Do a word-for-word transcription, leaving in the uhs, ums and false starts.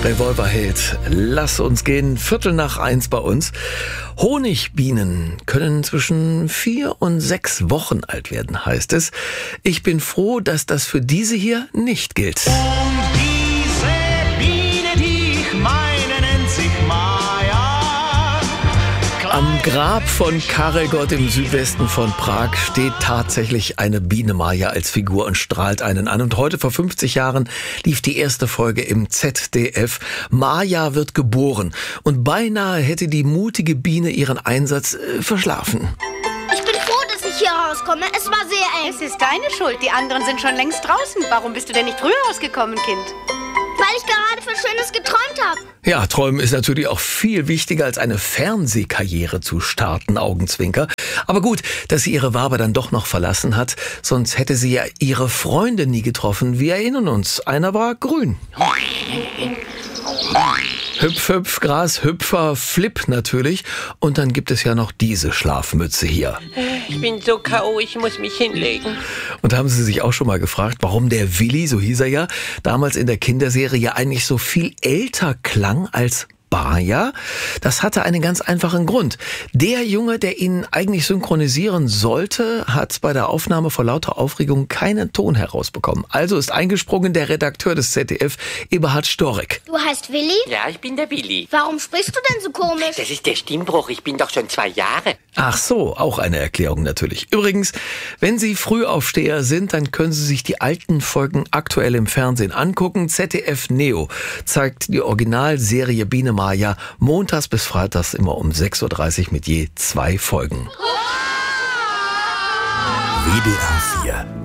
Revolverheld, lass uns gehen, Viertel nach eins bei uns. Honigbienen können zwischen vier und sechs Wochen alt werden, heißt es. Ich bin froh, dass das für diese hier nicht gilt. Und diese Biene, die ich meine, nennt sich Maja. Am Grab von Karegod im Südwesten von Prag steht tatsächlich eine Biene Maja als Figur und strahlt einen an. Und heute vor fünfzig Jahren lief die erste Folge im Z D F. Maja wird geboren und beinahe hätte die mutige Biene ihren Einsatz äh, verschlafen. Ich bin froh, dass ich hier rauskomme. Es war sehr eng. Es ist deine Schuld. Die anderen sind schon längst draußen. Warum bist du denn nicht früher rausgekommen, Kind? Weil ich gerade für Schönes geträumt habe. Ja, träumen ist natürlich auch viel wichtiger als eine Fernsehkarriere zu starten, Augenzwinker. Aber gut, dass sie ihre Wabe dann doch noch verlassen hat, sonst hätte sie ja ihre Freunde nie getroffen. Wir erinnern uns, einer war grün. Hüpf, hüpf, Gras, Hüpfer, Flip natürlich. Und dann gibt es ja noch diese Schlafmütze hier. Ich bin so K O, ich muss mich hinlegen. Und haben Sie sich auch schon mal gefragt, warum der Willi, so hieß er ja, damals in der Kinderserie ja eigentlich so viel älter klang als Baja? Das hatte einen ganz einfachen Grund. Der Junge, der ihn eigentlich synchronisieren sollte, hat bei der Aufnahme vor lauter Aufregung keinen Ton herausbekommen. Also ist eingesprungen der Redakteur des Z D F, Eberhard Storek. Du heißt Willi? Ja, ich bin der Willi. Warum sprichst du denn so komisch? Das ist der Stimmbruch, ich bin doch schon zwei Jahre. Ach so, auch eine Erklärung natürlich. Übrigens, wenn Sie Frühaufsteher sind, dann können Sie sich die alten Folgen aktuell im Fernsehen angucken. Z D F Neo zeigt die Originalserie Biene Maja montags bis freitags immer um sechs Uhr dreißig mit je zwei Folgen. W D R vier